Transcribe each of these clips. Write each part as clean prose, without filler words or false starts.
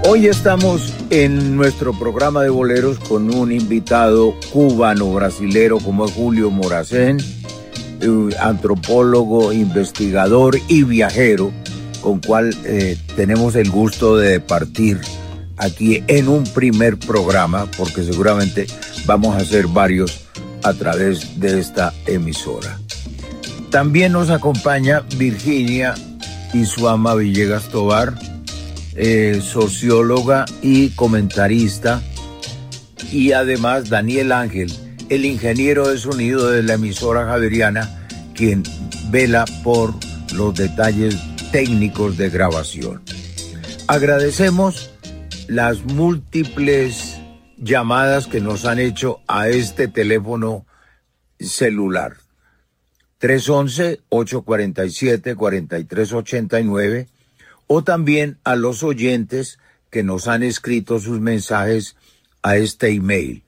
Hoy estamos en nuestro programa de boleros con un invitado cubano-brasilero como es Julio Moracén, antropólogo, investigador y viajero, con cual tenemos el gusto de partir aquí en un primer programa, porque seguramente vamos a hacer varios a través de esta emisora. También nos acompaña Virginia Isuama Villegas Tovar, socióloga y comentarista, y además Daniel Ángel, el ingeniero de sonido de la emisora javeriana, quien vela por los detalles técnicos de grabación. Agradecemos las múltiples llamadas que nos han hecho a este teléfono celular 311-847-4389, o también a los oyentes que nos han escrito sus mensajes a este email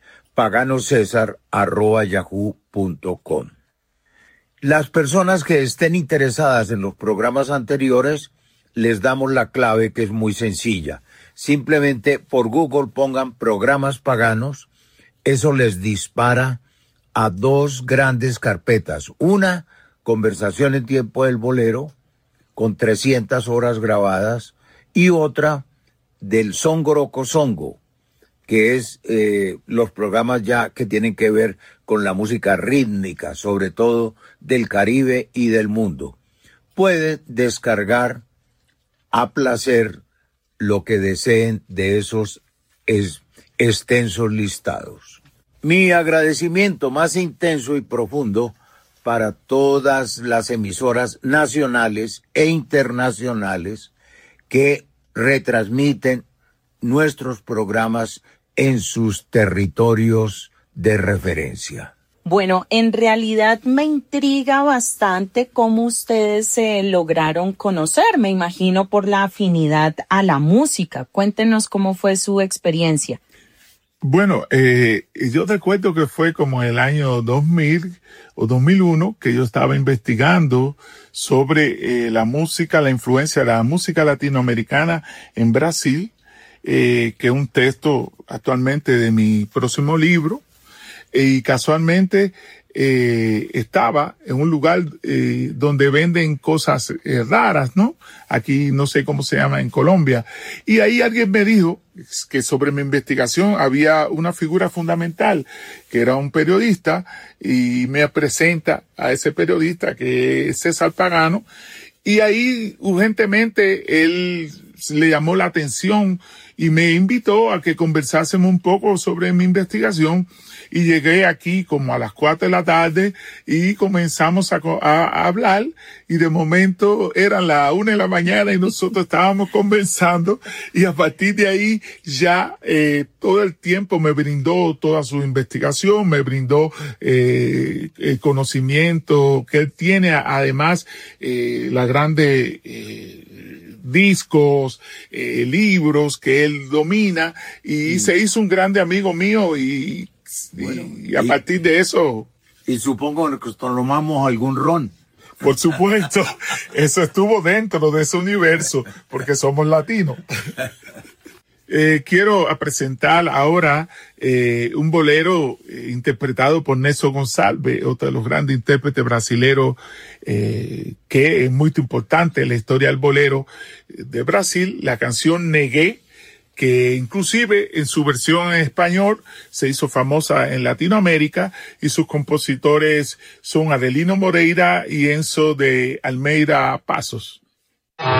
paganosesar@yahoo.com. Las personas que estén interesadas en los programas anteriores, les damos la clave, que es muy sencilla. Simplemente por Google pongan programas paganos, eso les dispara a dos grandes carpetas. Una, conversación en tiempo del bolero, con 300 horas grabadas, y otra del Songoroco Songo, que es los programas ya que tienen que ver con la música rítmica, sobre todo del Caribe y del mundo. Pueden descargar a placer lo que deseen de esos extensos listados. Mi agradecimiento más intenso y profundo para todas las emisoras nacionales e internacionales que retransmiten nuestros programas en sus territorios de referencia. Bueno, en realidad me intriga bastante cómo ustedes se lograron conocer, me imagino por la afinidad a la música. Cuéntenos cómo fue su experiencia. Bueno, yo recuerdo que fue como el año 2000 o 2001 que yo estaba investigando sobre la música, la influencia de la música latinoamericana en Brasil, que es un texto actualmente de mi próximo libro, y casualmente estaba en un lugar donde venden cosas raras, ¿no? Aquí no sé cómo se llama en Colombia. Y ahí alguien me dijo que sobre mi investigación había una figura fundamental, que era un periodista, y me presenta a ese periodista, que es César Pagano, y ahí urgentemente él le llamó la atención y me invitó a que conversásemos un poco sobre mi investigación. Y llegué aquí como a las 4 de la tarde y comenzamos a hablar, y de momento eran las 1 de la mañana y nosotros estábamos conversando, y a partir de ahí ya todo el tiempo me brindó toda su investigación, me brindó el conocimiento que él tiene, además la grande discos, libros que él domina, y se hizo un grande amigo mío, y a partir de eso... Y supongo que tomamos algún ron. Por supuesto, eso estuvo dentro de ese universo, porque somos latinos. Quiero presentar ahora un bolero interpretado por Nelson Gonçalves, otro de los grandes intérpretes brasileños, que es muy importante en la historia del bolero de Brasil, la canción Negué, que inclusive en su versión en español se hizo famosa en Latinoamérica, y sus compositores son Adelino Moreira y Enzo de Almeida Pasos.